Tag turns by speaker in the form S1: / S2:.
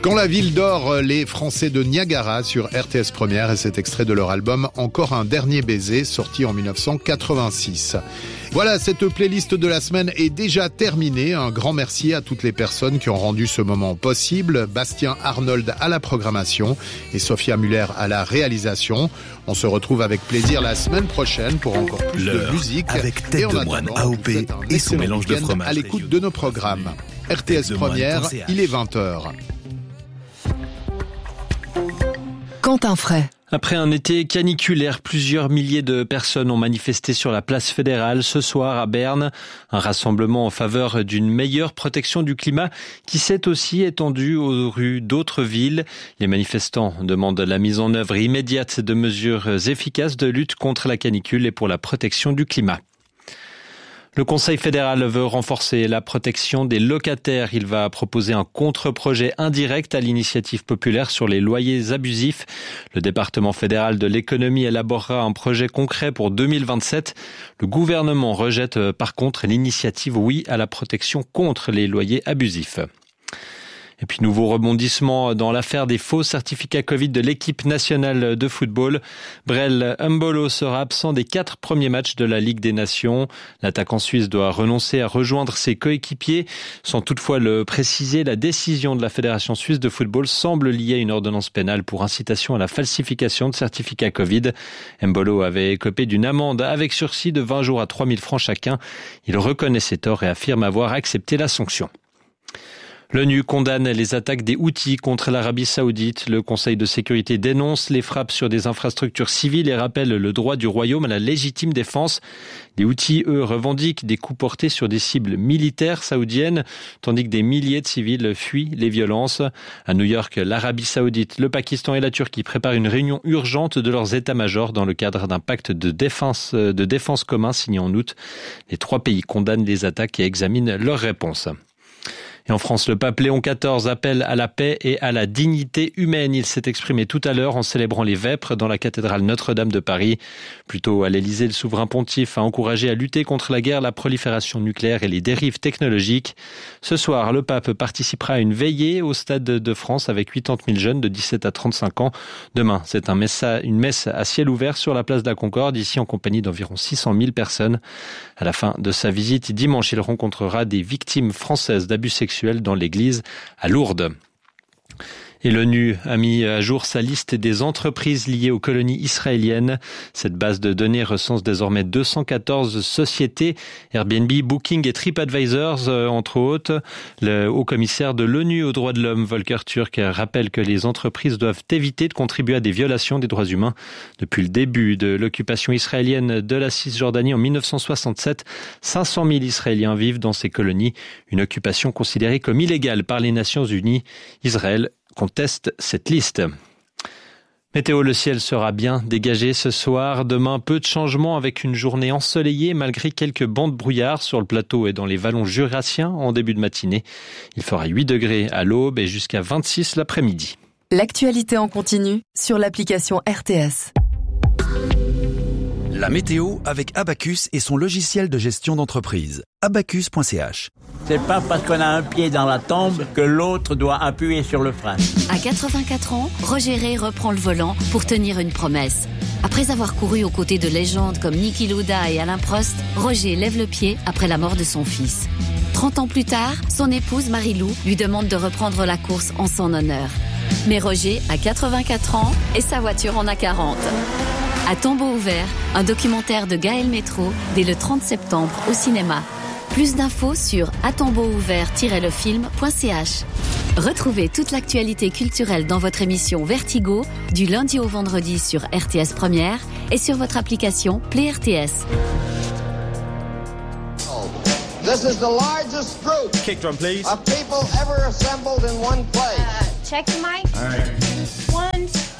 S1: Quand la ville dort, les Français de Niagara sur RTS Première, et cet extrait de leur album Encore un dernier baiser, sorti en 1986. Voilà, cette playlist de la semaine est déjà terminée. Un grand merci à toutes les personnes qui ont rendu ce moment possible. Bastien Arnold à la programmation et Sophia Muller à la réalisation. On se retrouve avec plaisir la semaine prochaine pour encore plus de musique.
S2: Avec Tête de Moine AOP et son mélange de fromage.
S1: À l'écoute de nos programmes. RTS Première, il est 20h.
S3: Quentin Fray.
S4: Après un été caniculaire, plusieurs milliers de personnes ont manifesté sur la place fédérale ce soir à Berne. Un rassemblement en faveur d'une meilleure protection du climat qui s'est aussi étendu aux rues d'autres villes. Les manifestants demandent la mise en œuvre immédiate de mesures efficaces de lutte contre la canicule et pour la protection du climat. Le Conseil fédéral veut renforcer la protection des locataires. Il va proposer un contre-projet indirect à l'initiative populaire sur les loyers abusifs. Le département fédéral de l'économie élaborera un projet concret pour 2027. Le gouvernement rejette par contre l'initiative Oui à la protection contre les loyers abusifs. Et puis nouveau rebondissement dans l'affaire des faux certificats Covid de l'équipe nationale de football. Brel Embolo sera absent des 4 premiers matchs de la Ligue des Nations. L'attaquant suisse doit renoncer à rejoindre ses coéquipiers. Sans toutefois le préciser, la décision de la Fédération suisse de football semble liée à une ordonnance pénale pour incitation à la falsification de certificats Covid. Embolo avait écopé d'une amende avec sursis de 20 jours à 3 000 francs chacun. Il reconnaît ses torts et affirme avoir accepté la sanction. L'ONU condamne les attaques des Houthis contre l'Arabie Saoudite. Le Conseil de sécurité dénonce les frappes sur des infrastructures civiles et rappelle le droit du royaume à la légitime défense. Les Houthis, eux, revendiquent des coups portés sur des cibles militaires saoudiennes, tandis que des milliers de civils fuient les violences. À New York, l'Arabie Saoudite, le Pakistan et la Turquie préparent une réunion urgente de leurs états-majors dans le cadre d'un pacte de défense commun signé en août. Les 3 pays condamnent les attaques et examinent leurs réponses. Et en France, le pape Léon XIV appelle à la paix et à la dignité humaine. Il s'est exprimé tout à l'heure en célébrant les vêpres dans la cathédrale Notre-Dame de Paris. Plus tôt à l'Élysée, le souverain pontife a encouragé à lutter contre la guerre, la prolifération nucléaire et les dérives technologiques. Ce soir, le pape participera à une veillée au Stade de France avec 80 000 jeunes de 17 à 35 ans. Demain, c'est une messe à ciel ouvert sur la place de la Concorde, ici en compagnie d'environ 600 000 personnes. À la fin de sa visite, dimanche, il rencontrera des victimes françaises d'abus sexuels dans l'église à Lourdes. Et l'ONU a mis à jour sa liste des entreprises liées aux colonies israéliennes. Cette base de données recense désormais 214 sociétés, Airbnb, Booking et TripAdvisor, entre autres. Le haut-commissaire de l'ONU aux droits de l'homme, Volker Turk, rappelle que les entreprises doivent éviter de contribuer à des violations des droits humains. Depuis le début de l'occupation israélienne de la Cisjordanie en 1967, 500 000 Israéliens vivent dans ces colonies, une occupation considérée comme illégale par les Nations Unies. Israël conteste cette liste. Météo, le ciel sera bien dégagé ce soir. Demain, peu de changements avec une journée ensoleillée malgré quelques bancs de brouillard sur le plateau et dans les vallons jurassiens en début de matinée. Il fera 8 degrés à l'aube et jusqu'à 26 l'après-midi.
S3: L'actualité en continu sur l'application RTS.
S2: La météo avec Abacus et son logiciel de gestion d'entreprise. Abacus.ch.
S5: C'est pas parce qu'on a un pied dans la tombe que l'autre doit appuyer sur le frein.
S6: À 84 ans, Roger Ray reprend le volant pour tenir une promesse. Après avoir couru aux côtés de légendes comme Niki Lauda et Alain Prost, Roger lève le pied après la mort de son fils. 30 ans plus tard, son épouse Marie-Lou lui demande de reprendre la course en son honneur. Mais Roger a 84 ans et sa voiture en a 40. À tombeau ouvert, un documentaire de Gaël Métro dès le 30 septembre au cinéma. Plus d'infos sur atombeauouvert-lefilm.ch. Retrouvez toute l'actualité culturelle dans votre émission Vertigo du lundi au vendredi sur RTS Première et sur votre application Play RTS.
S7: This is the largest group
S8: kick drum, please.
S7: of people ever assembled in one place.
S9: Check the mic.
S8: All right.
S9: 1, 2.